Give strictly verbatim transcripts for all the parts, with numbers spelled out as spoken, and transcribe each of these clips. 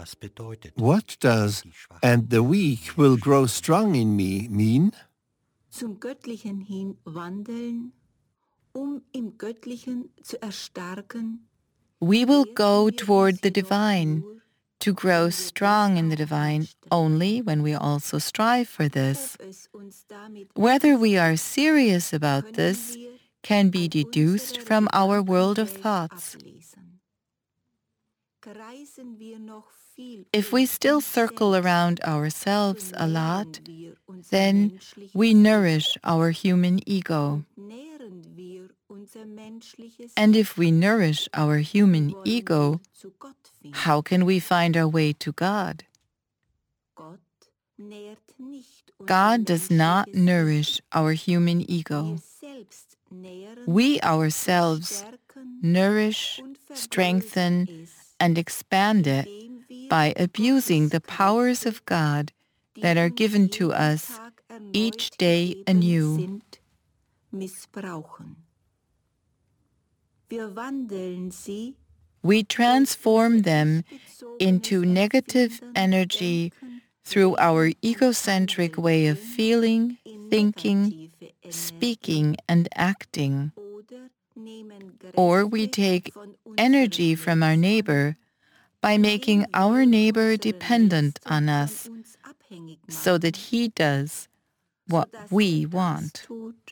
What does "and the weak will grow strong in me" mean? Zum Göttlichen hin wandeln, um im Göttlichen zu erstarken. We will go toward the divine, to grow strong in the divine, only when we also strive for this. Whether we are serious about this can be deduced from our world of thoughts. If we still circle around ourselves a lot, then we nourish our human ego. And if we nourish our human ego, how can we find our way to God? God does not nourish our human ego. We ourselves nourish, strengthen, and expand it by abusing the powers of God that are given to us each day anew. We transform them into negative energy through our egocentric way of feeling, thinking, speaking, and acting. Or we take energy from our neighbor by making our neighbor dependent on us so that he does what we want.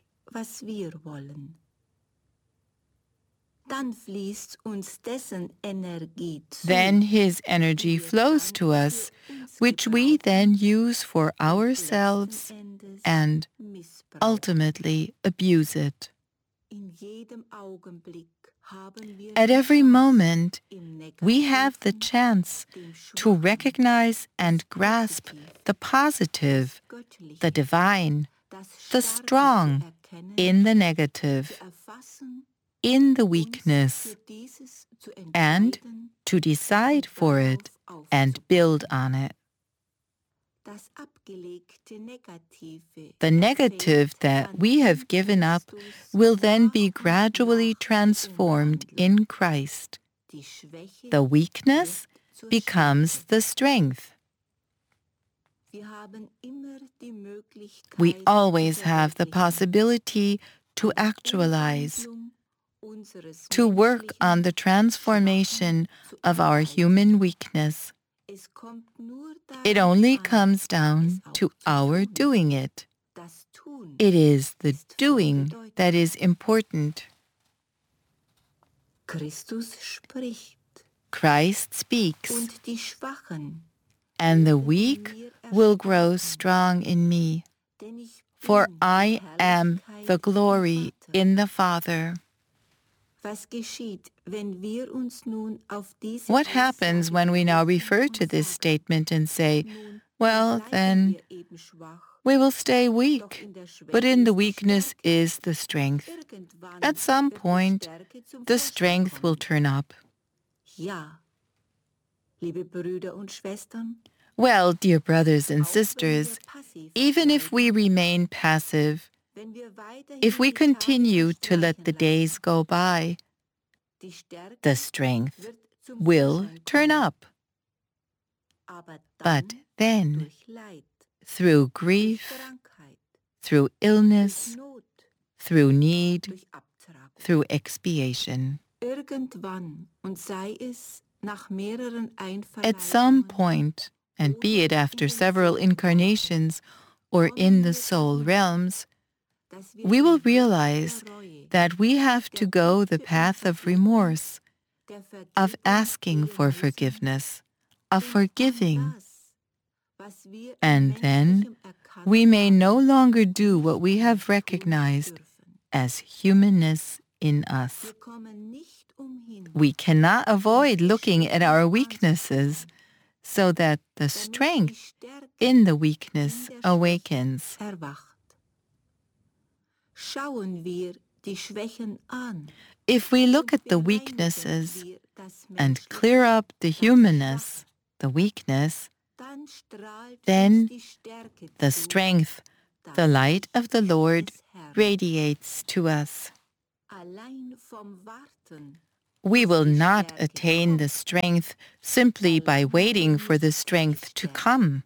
Then his energy flows to us, which we then use for ourselves and ultimately abuse it. At every moment, we have the chance to recognize and grasp the positive, the divine, the strong in the negative, in the weakness, and to decide for it and build on it. The negative that we have given up will then be gradually transformed in Christ. The weakness becomes the strength. We always have the possibility to actualize, to work on the transformation of our human weakness. It only comes down to our doing it. It is the doing that is important. Christ speaks, and the weak will grow strong in me, for I am the glory in the Father. What happens when we now refer to this statement and say, well, then we will stay weak, but in the weakness is the strength. At some point, the strength will turn up. Well, dear brothers and sisters, even if we remain passive, if we continue to let the days go by, the strength will turn up. But then, through grief, through illness, through need, through expiation, at some point, and be it after several incarnations or in the soul realms, we will realize that we have to go the path of remorse, of asking for forgiveness, of forgiving. And then we may no longer do what we have recognized as humanness in us. We cannot avoid looking at our weaknesses so that the strength in the weakness awakens. If we look at the weaknesses and clear up the humanness, the weakness, then the strength, the light of the Lord radiates to us. We will not attain the strength simply by waiting for the strength to come.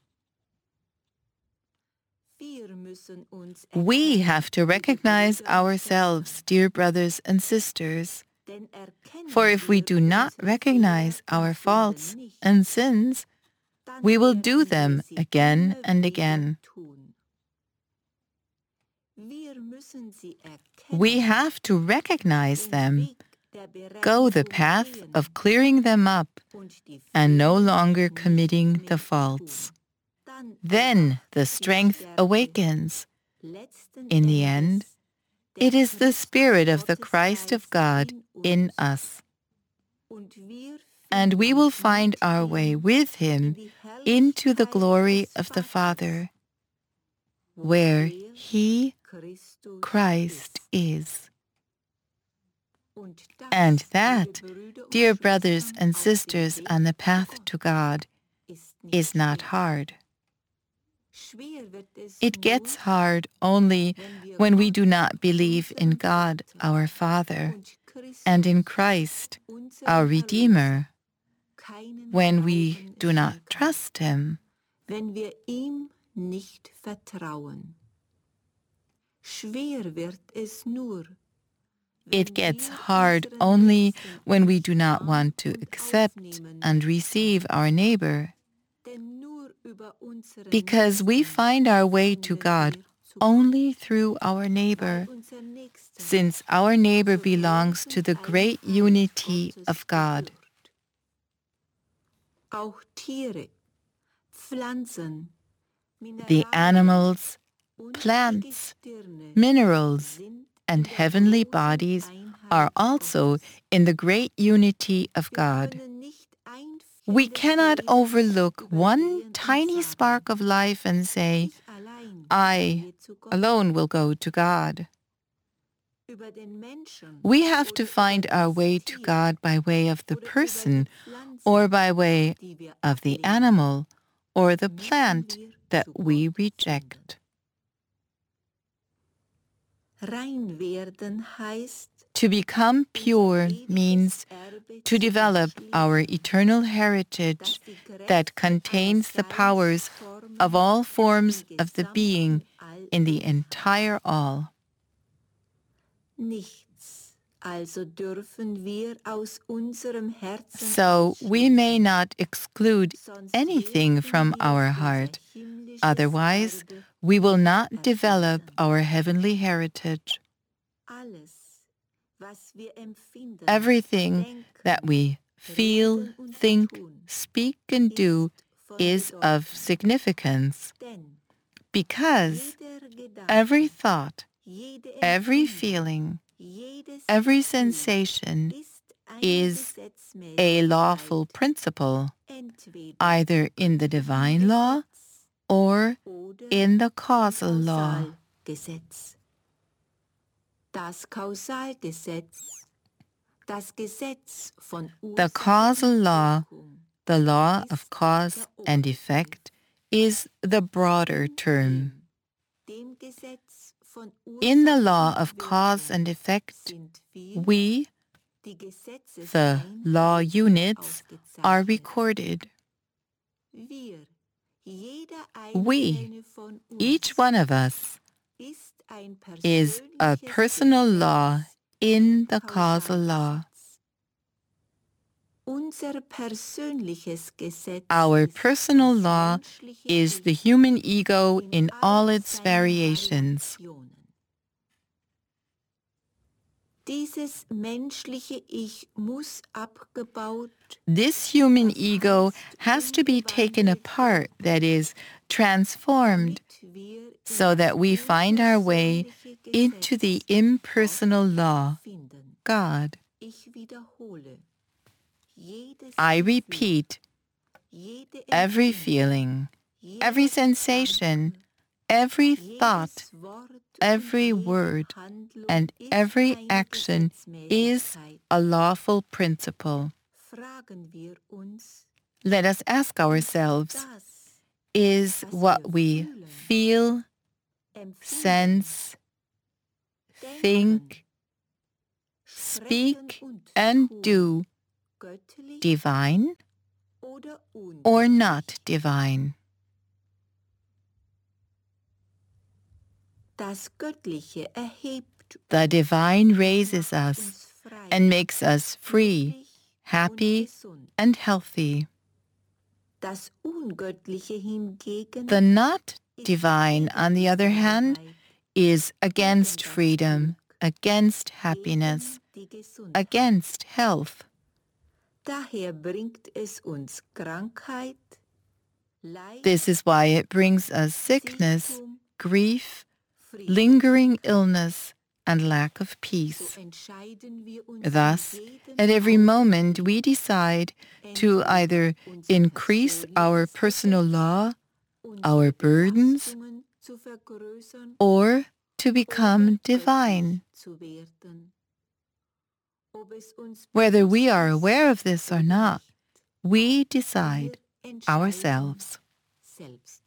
We have to recognize ourselves, dear brothers and sisters, for if we do not recognize our faults and sins, we will do them again and again. We have to recognize them, go the path of clearing them up, and no longer committing the faults. Then the strength awakens. In the end, it is the Spirit of the Christ of God in us. And we will find our way with Him into the glory of the Father, where He, Christ, is. And that, dear brothers and sisters on the path to God, is not hard. It gets hard only when we do not believe in God, our Father, and in Christ, our Redeemer, when we do not trust Him. Wenn wir ihm nicht vertrauen. Schwer wird es nur. It gets hard only when we do not want to accept and receive our neighbor, because we find our way to God only through our neighbor, since our neighbor belongs to the great unity of God. The animals, plants, minerals, and heavenly bodies are also in the great unity of God. We cannot overlook one tiny spark of life and say, I alone will go to God. We have to find our way to God by way of the person, or by way of the animal, or the plant that we reject. To become pure means to develop our eternal heritage that contains the powers of all forms of the being in the entire all. So we may not exclude anything from our heart, otherwise we will not develop our heavenly heritage. Everything that we feel, think, speak, and do is of significance, because every thought, every feeling, every sensation is a lawful principle, either in the divine law or in the causal law. The causal law, the law of cause and effect, is the broader term. In the law of cause and effect, we, the law units, are recorded. We, each one of us, is a personal law in the causal law. Our personal law is the human ego in all its variations. This human ego has to be taken apart, that is, transformed, so that we find our way into the impersonal law, God. I repeat, every feeling, every sensation, every thought, every word, and every action is a lawful principle. Let us ask ourselves, is what we feel, sense, think, speak and do divine or not divine? Das Göttliche erhebt The divine raises us and makes us free, happy, and healthy. Das Ungöttliche hingegen The not divine, on the other hand, is against freedom, against happiness, die Gesundheit. against health. Daher bringt es uns Krankheit, Leid, This is why it brings us sickness, Sichtum, grief, Frieden. lingering illness, and lack of So peace. entscheiden wir uns Thus, in jedem at every Augenblick, moment we decide to either increase our personal law, unsere our burdens, Belastungen zu vergrößern or to become oder divine. göttlich zu werden. Ob es uns Whether we bewusst are ist aware of this or oder not, nicht, we wir decide entscheiden ourselves. selbst.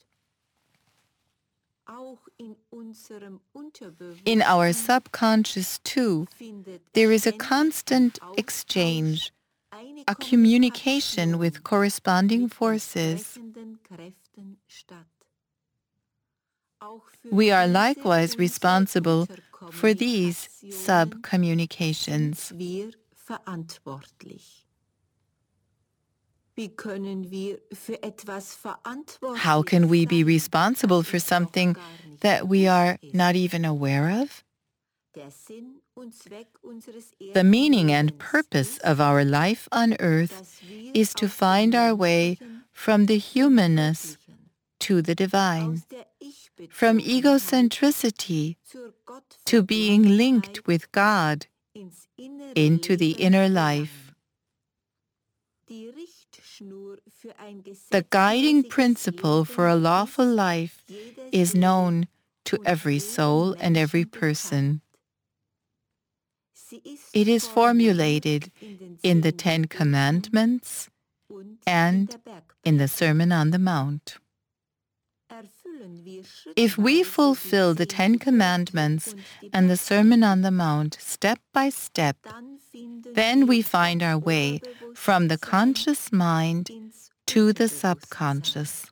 Auch in unserem In our Unterbewusstsein subconscious, too, findet there is a ständig constant ein Austausch, exchange, eine a communication Kommunikation with corresponding mit forces. entsprechenden Kräften statt. Auch für We are diese likewise unsere responsible for these Unterkommunikationen sub-communications. sind wir verantwortlich. Wie können wir für etwas verantwortlich How can we be sein, responsible das for uns noch something gar nicht that we are bewusst ist? not even aware of? Der Sinn und Zweck unseres The meaning and Erdenlebens purpose ist, of our life on earth dass wir is to aus dem find our way Menschlichen from the zum humanness Göttlichen, to the divine, aus der from Ich-Bezogenheit egocentricity zur to being linked Gottverbundenheit with God ins innere into the Leben inner gelangen. life. Die Richtschnur für ein The guiding gesetzmäßiges principle for a Leben lawful ist life jeder is Seele known to und every jedem soul and every Menschen person. bekannt. Sie ist It is formulated formuliert in den in the zehn Ten Geboten Commandments und in and der Bergpredigt. in the Sermon on the Mount. Erfüllen wir If we schrittweise fulfill die the zehn Ten Gebote Commandments und die and the Sermon on the Bergpredigt, Mount step by step, dann finden then we wir find our vom way from the Oberbewusstsein conscious mind ins to the Unterbewusstsein. subconscious.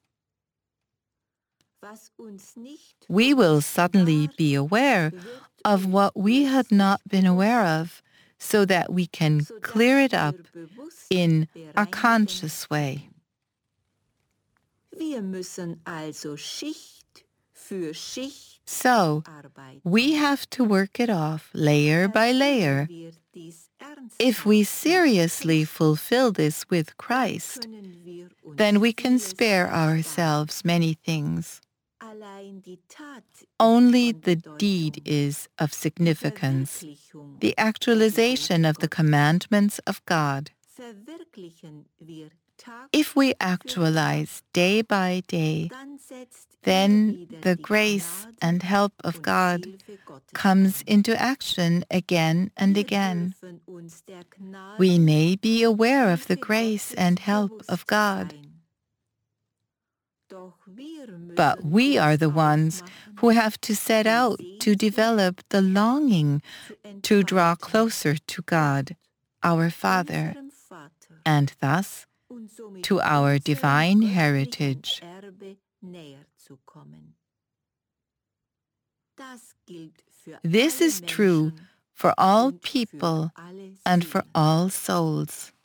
Was uns nicht We will bewusst suddenly war, be aware wird of uns what we had not plötzlich been aware bewusst, of, so that we can sodass clear it wir up bewusst in a bereinigen conscious way. können. Wir müssen also Schicht für Schicht So, arbeiten. we have to work it off layer by Erfüllen layer. wir dies If we ernsthaft mit seriously Christus, fulfill this with dann Christ, können wir uns then we can vieles spare ersparen. ourselves many things. Allein die Tat ist Only von the Bedeutung. deed is of Die significance, Verwirklichung the der actualization Gebote of the Gottes. commandments of God. Verwirklichen wir Tag If we für Tag, actualize day by day, dann setzt immer then wieder the die grace Gnade and help of und God Hilfe Gottes comes ein. into action again and Wir again. dürfen uns der Gnade We may be und aware of the Hilfe grace Gottes and help of bewusst God, sein. Doch wir but müssen we are uns the ones aufmachen, who have to set die out to Sehnsucht develop the longing zu to draw entfalten, closer to God, our Father, unserem Vater, and thus und somit to our unserem divine göttlichen heritage. Erbe näher zu kommen. Das gilt für This alle is true Menschen for all und für people alle and for Seelen. all souls.